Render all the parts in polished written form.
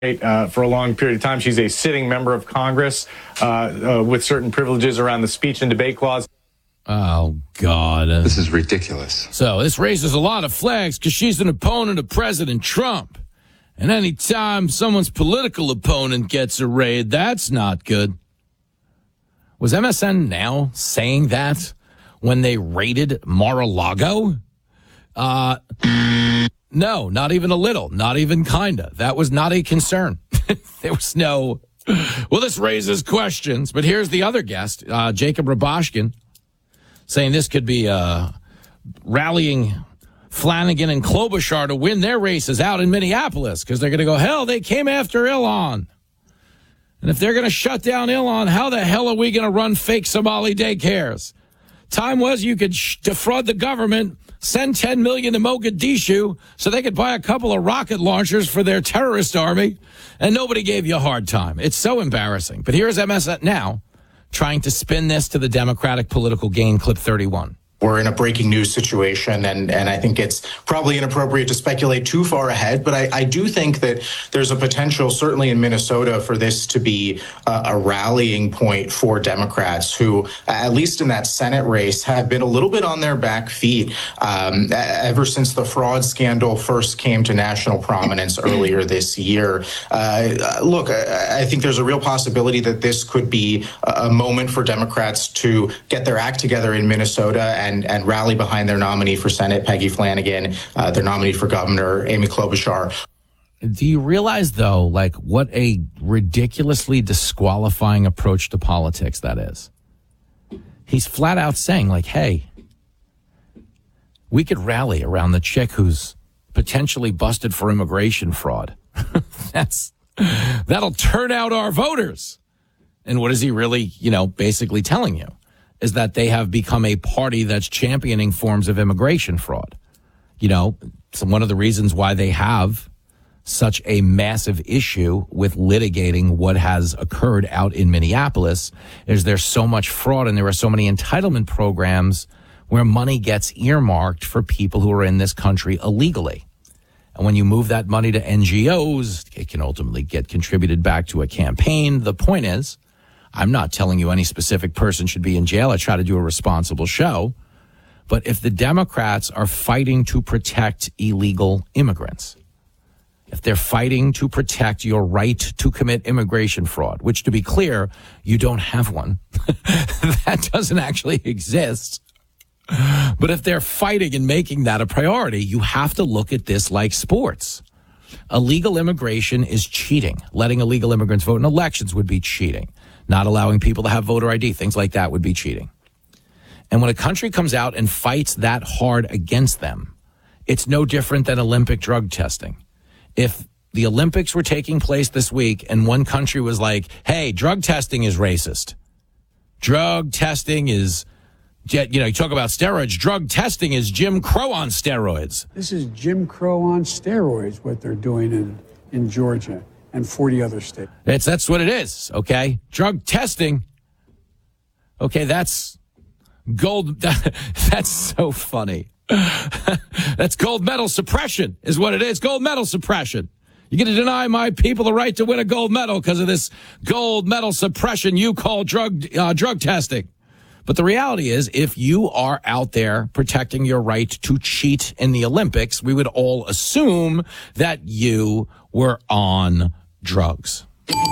for a long period of time. She's a sitting member of Congress with certain privileges around the speech and debate clause. Oh, God. This is ridiculous. So this raises a lot of flags because she's an opponent of President Trump. And anytime someone's political opponent gets arraigned, that's not good. Was MSN Now saying that when they raided Mar-a-Lago? No, not even a little, not even kinda. That was not a concern. There was no, well, this raises questions. But here's the other guest, Jacob Rabashkin, saying this could be rallying Flanagan and Klobuchar to win their races out in Minneapolis because they're going to go, hell, they came after Elon. And if they're going to shut down Elon, how the hell are we going to run fake Somali daycares? Time was you could defraud the government, send $10 million to Mogadishu so they could buy a couple of rocket launchers for their terrorist army, and nobody gave you a hard time. It's so embarrassing. But here's MSN Now trying to spin this to the Democratic political gain, clip 31. We're in a breaking news situation, and I think it's probably inappropriate to speculate too far ahead, but I do think that there's a potential, certainly in Minnesota, for this to be a rallying point for Democrats who, at least in that Senate race, have been a little bit on their back feet ever since the fraud scandal first came to national prominence earlier this year. Look, I think there's a real possibility that this could be a moment for Democrats to get their act together in Minnesota and rally behind their nominee for Senate, Peggy Flanagan, their nominee for governor, Amy Klobuchar. Do you realize, though, like what a ridiculously disqualifying approach to politics that is? He's flat out saying, like, hey, we could rally around the chick who's potentially busted for immigration fraud. That'll turn out our voters. And what is he really, basically telling you? Is that they have become a party that's championing forms of immigration fraud. So one of the reasons why they have such a massive issue with litigating what has occurred out in Minneapolis is there's so much fraud and there are so many entitlement programs where money gets earmarked for people who are in this country illegally. And when you move that money to NGOs, it can ultimately get contributed back to a campaign. The point is, I'm not telling you any specific person should be in jail. I try to do a responsible show. But if the Democrats are fighting to protect illegal immigrants, if they're fighting to protect your right to commit immigration fraud, which, to be clear, you don't have one. That doesn't actually exist. But if they're fighting and making that a priority, you have to look at this like sports. Illegal immigration is cheating. Letting illegal immigrants vote in elections would be cheating. Not allowing people to have voter ID, things like that would be cheating. And when a country comes out and fights that hard against them, it's no different than Olympic drug testing. If the Olympics were taking place this week and one country was like, hey, drug testing is racist. Drug testing is, you talk about steroids. Drug testing is Jim Crow on steroids. This is Jim Crow on steroids, what they're doing in Georgia and 40 other states. That's what it is, okay? Drug testing, okay, that's gold. That's so funny. That's gold medal suppression is what it is, gold medal suppression. You're going to deny my people the right to win a gold medal because of this gold medal suppression you call drug testing. But the reality is, if you are out there protecting your right to cheat in the Olympics, we would all assume that you were on drugs.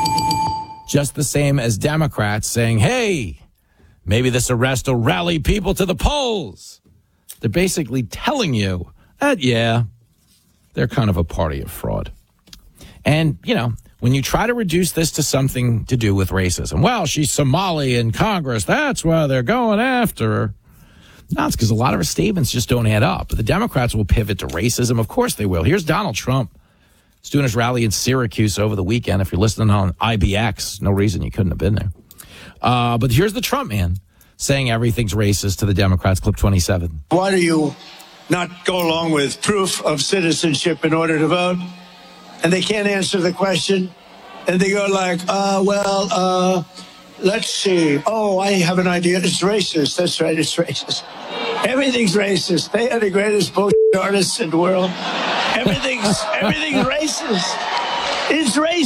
Just the same as Democrats saying, hey, maybe this arrest will rally people to the polls. They're basically telling you that, yeah, they're kind of a party of fraud. And, when you try to reduce this to something to do with racism, well, she's Somali in Congress, that's why they're going after her. No, it's because a lot of her statements just don't add up. But the Democrats will pivot to racism. Of course they will. Here's Donald Trump. He's doing his rally in Syracuse over the weekend. If you're listening on IBX, no reason you couldn't have been there. But here's the Trump man saying everything's racist to the Democrats. Clip 27. Why do you not go along with proof of citizenship in order to vote? And they can't answer the question. And they go like, let's see. Oh, I have an idea. It's racist. That's right. It's racist. Everything's racist. They are the greatest bullshit artists in the world. Everything's racist. It's racist.